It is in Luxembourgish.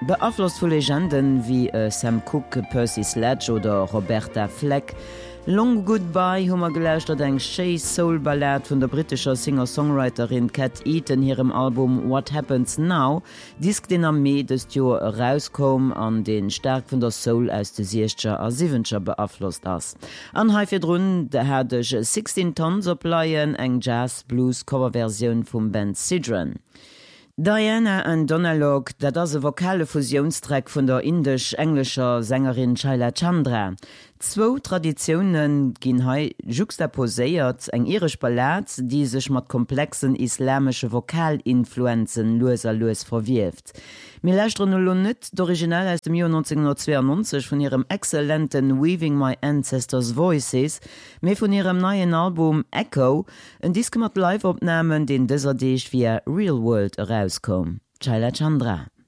beeinflusst von Legenden wie Sam Cooke, Percy Sledge oder Roberta Fleck. Long Goodbye hummer geläuschtert eng Chase Soul Ballad vun der britischer Singer-Songwriterin Cat Eaton ihrem Album What Happens Now, Disk den am Mai des Jahr rauskom an den Stärk vun der Soul aus de 60er a 70er beeinflusst ass. An haifirrun der herdech 16 Tons opleiien eng Jazz-Blues-Coverversion vum Band Sidran. Diana and Donalog, dat ass e vokale Fusionstreck vun der indisch-englischer Sängerin Shaila Chandra. Zwo Traditionen ginn hei juxtaposéiert eng irisch Ballad, die sech mat komplexen islamsche Vokalinfluenzen loes verwirft. Mir lächtren lo net d'Original aus dem Jahr 1992 von ihrem exzellenten Weaving My Ancestors Voices, mé von ihrem neuen Album Echo, en Disk mat Live-Opnahmen, den dëser Deeg via Real World herauskom. Shaila Chandra.